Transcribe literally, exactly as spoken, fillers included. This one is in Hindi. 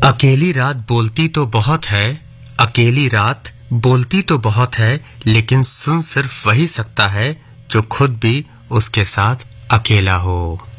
अकेली रात बोलती तो बहुत है, अकेली रात बोलती तो बहुत है, लेकिन सुन सिर्फ वही सकता है जो खुद भी उसके साथ अकेला हो।